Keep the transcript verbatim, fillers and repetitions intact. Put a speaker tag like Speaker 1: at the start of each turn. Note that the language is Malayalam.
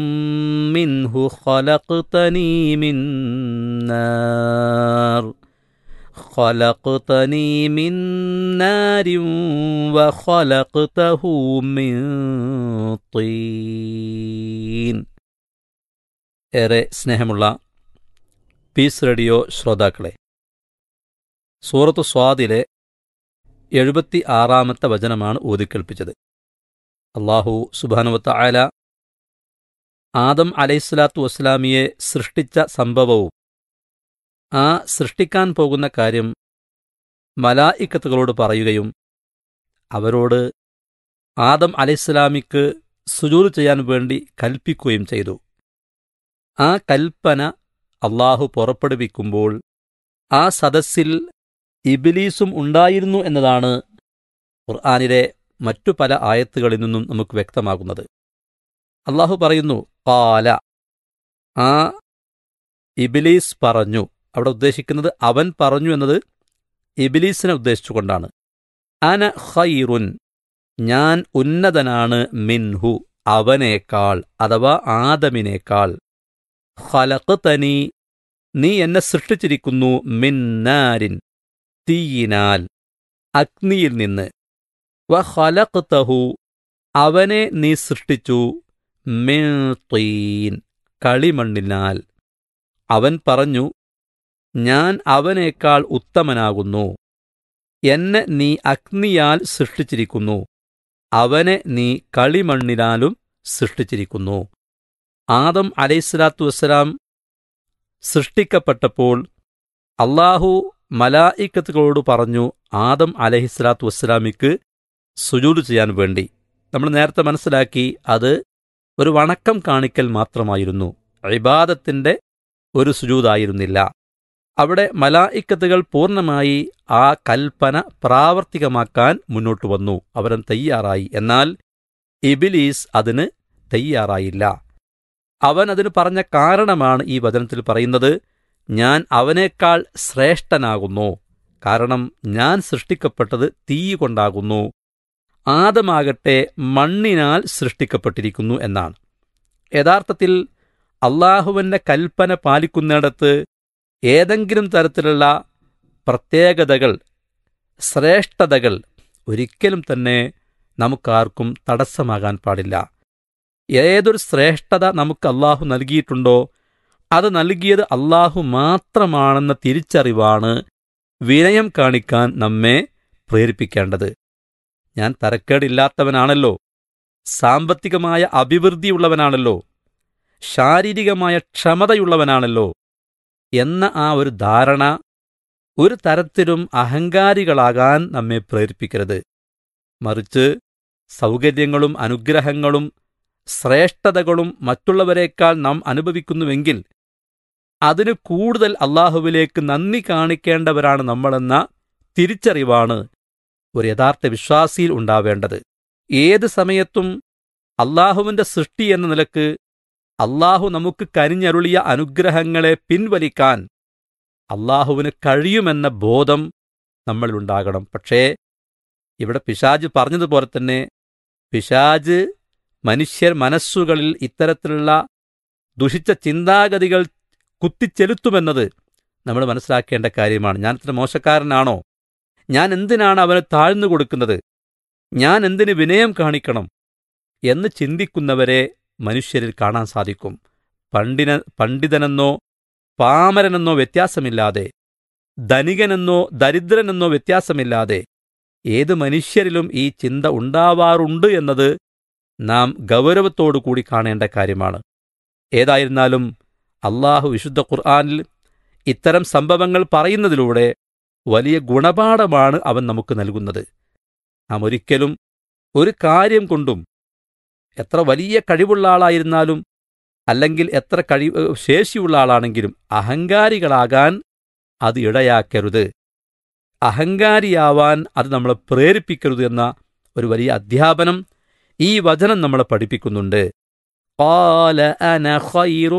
Speaker 1: മിൻഹു ഖലഖ്തനീ മിൻ നാർ ഖലഖ്തനീ മിൻ നാരിൻ വഖലഖ്തഹു മിൻ തീൻ. ഏറെ സ്നേഹമുള്ള പീസ് റേഡിയോ ശ്രോതാക്കളെ, സൂറത്തു സ്വാദിലെ എഴുപത്തി ആറാമത്തെ വചനമാണ് ഓതിക്കേൾപ്പിച്ചത്. അല്ലാഹു സുബ്ഹാനഹു വ തആല ആദം അലൈഹിസ്സലാത്തു വസ്സലാമിയെ സൃഷ്ടിച്ച സംഭവവും ആ സൃഷ്ടിക്കാൻ പോകുന്ന കാര്യം മലായിക്കത്തുകളോട് പറയുകയും അവരോട് ആദം അലൈഹിസ്സലാമിക്ക് സുജൂദ് ചെയ്യാൻ വേണ്ടി കൽപ്പിക്കുകയും ചെയ്തു. ആ കൽപ്പന അല്ലാഹു പുറപ്പെടുവിക്കുമ്പോൾ ആ സദസ്സിൽ ഇബ്ലീസും ഉണ്ടായിരുന്നു എന്നതാണ് ഖുർആനിലെ മറ്റു പല ആയത്തുകളിൽ നിന്നും നമുക്ക് വ്യക്തമാകുന്നത്. അല്ലാഹു പറയുന്നു ഖാല, ആ ഇബ്ലീസ് പറഞ്ഞു. അവിടെ ഉദ്ദേശിക്കുന്നത് അവൻ പറഞ്ഞു എന്നത് ഇബ്ലീസിനെ ഉദ്ദേശിച്ചുകൊണ്ടാണ്. അന ഖൈറുൻ, ഞാൻ ഉന്നതനാണ്, മിൻഹു, അവനേക്കാൾ അഥവാ ആദമിനേക്കാൾ. ഖലഖ്തനീ, നീ എന്നെ സൃഷ്ടിച്ചിരിക്കുന്നു, മിൻ നാരിൻ, തീയിനാൽ, അഗ്നിയിൽ നിന്ന്. വഖലഖ്തഹു, അവനെ നീ സൃഷ്ടിച്ചു, മിൻ തീൻ, കളിമണ്ണിനാൽ. അവൻ പറഞ്ഞു, ഞാൻ അവനേക്കാൾ ഉത്തമനാകുന്നു. എന്നെ നീ അഗ്നിയാൽ സൃഷ്ടിച്ചിരിക്കുന്നു, അവനെ നീ കളിമണ്ണിനാലും സൃഷ്ടിച്ചിരിക്കുന്നു. ആദം അലൈഹിസ്സലാത്തു വസ്സലാം സൃഷ്ടിക്കപ്പെട്ടപ്പോൾ അല്ലാഹു മലായിക്കത്തുകളോട് പറഞ്ഞു ആദം അലൈഹിസ്സലാത്തു വസ്സലാമിക്ക് സുജൂദ് ചെയ്യാൻ വേണ്ടി. നമ്മൾ നേരത്തെ മനസ്സിലാക്കി, അത് ഒരു വണക്കം കാണിക്കൽ മാത്രമായിരുന്നു, ഇബാദത്തിന്റെ ഒരു സുജൂദായിരുന്നില്ല. അവിടെ മലായിക്കത്തുകൾ പൂർണ്ണമായി ആ കൽപ്പന പ്രാവർത്തികമാക്കാൻ മുന്നോട്ട് വന്നു, അവരൻ തയ്യാറായി. എന്നാൽ ഇബ്ലീസ് അതിന് തയ്യാറായില്ല. അവൻ അതിന് പറഞ്ഞ കാരണമാണ് ഈ വചനത്തിൽ പറയുന്നത്, ഞാൻ അവനേക്കാൾ ശ്രേഷ്ഠനാകുന്നു, കാരണം ഞാൻ സൃഷ്ടിക്കപ്പെട്ടത് തീ കൊണ്ടാകുന്നു, ആദമാകട്ടെ മണ്ണിനാൽ സൃഷ്ടിക്കപ്പെട്ടിരിക്കുന്നു എന്നാണ്. യഥാർത്ഥത്തിൽ അള്ളാഹുവിൻ്റെ കൽപ്പന പാലിക്കുന്നിടത്ത് ഏതെങ്കിലും തരത്തിലുള്ള പ്രത്യേകതകൾ, ശ്രേഷ്ഠതകൾ ഒരിക്കലും തന്നെ നമുക്കാർക്കും തടസ്സമാകാൻ പാടില്ല. ഏതൊരു ശ്രേഷ്ഠത നമുക്ക് അള്ളാഹു നൽകിയിട്ടുണ്ടോ അത് നൽകിയത് അള്ളാഹു മാത്രമാണെന്ന തിരിച്ചറിവാണ് വിനയം കാണിക്കാൻ നമ്മെ പ്രേരിപ്പിക്കേണ്ടത്. ഞാൻ തരക്കേടില്ലാത്തവനാണല്ലോ, സാമ്പത്തികമായ അഭിവൃദ്ധിയുള്ളവനാണല്ലോ, ശാരീരികമായ ക്ഷമതയുള്ളവനാണല്ലോ എന്ന ആ ഒരു ധാരണ ഒരു തരത്തിലും അഹങ്കാരികളാകാൻ നമ്മെ പ്രേരിപ്പിക്കരുത്. മറിച്ച് സൗകര്യങ്ങളും അനുഗ്രഹങ്ങളും ശ്രേഷ്ഠതകളും മറ്റുള്ളവരെക്കാൾ നാം അനുഭവിക്കുന്നുവെങ്കിൽ അതിന് കൂടുതൽ അള്ളാഹുവിലേക്ക് നന്ദി കാണിക്കേണ്ടവരാണ് നമ്മളെന്ന തിരിച്ചറിവാണ് ഒരു യഥാർത്ഥ വിശ്വാസിയിൽ ഉണ്ടാവേണ്ടത്. ഏത് സമയത്തും അള്ളാഹുവിൻ്റെ സൃഷ്ടി എന്ന നിലക്ക് അള്ളാഹു നമുക്ക് കനിഞ്ഞരുളിയ അനുഗ്രഹങ്ങളെ പിൻവലിക്കാൻ അള്ളാഹുവിന് കഴിയുമെന്ന ബോധം നമ്മളിലുണ്ടാകണം. പക്ഷേ ഇവിടെ പിശാച് പറഞ്ഞതുപോലെ തന്നെ പിശാച് മനുഷ്യർ മനസ്സുകളിൽ ഇത്തരത്തിലുള്ള ദുഷിച്ച ചിന്താഗതികൾ കുത്തിച്ചെലുത്തുമെന്നത് നമ്മൾ മനസ്സിലാക്കേണ്ട കാര്യമാണ്. ഞാൻ ഇത്ര മോശക്കാരനാണോ? ഞാൻ എന്തിനാണ് അവന് താഴ്ന്നു കൊടുക്കുന്നത്? ഞാൻ എന്തിന് വിനയം കാണിക്കണം എന്ന് ചിന്തിക്കുന്നവരെ മനുഷ്യരിൽ കാണാൻ സാധിക്കും. പണ്ഡിന പണ്ഡിതനെന്നോ പാമരനെന്നോ വ്യത്യാസമില്ലാതെ, ധനികനെന്നോ ദരിദ്രനെന്നോ വ്യത്യാസമില്ലാതെ ഏത് മനുഷ്യരിലും ഈ ചിന്ത ഉണ്ടാവാറുണ്ട് എന്നത് നാം ഗൗരവത്തോടു കൂടി കാണേണ്ട കാര്യമാണ്. ഏതായിരുന്നാലും അള്ളാഹു വിശുദ്ധ ഖുർആനിൽ ഇത്തരം സംഭവങ്ങൾ പറയുന്നതിലൂടെ വലിയ ഗുണപാഠമാണ് അവൻ നമുക്ക് നൽകുന്നത്. നാം ഒരിക്കലും ഒരു കാര്യം കൊണ്ടും എത്ര വലിയ കഴിവുള്ള ആളായിരുന്നാലും അല്ലെങ്കിൽ എത്ര കഴി ശേഷിയുള്ള ആളാണെങ്കിലും അഹങ്കാരികളാകാൻ അത് ഇടയാക്കരുത്. അഹങ്കാരിയാവാൻ അത് നമ്മളെ പ്രേരിപ്പിക്കരുത് എന്ന ഒരു വലിയ അധ്യാപനം ഈ വചനം നമ്മളെ പഠിപ്പിക്കുന്നുണ്ട്. ഖാല അന ഖൈറു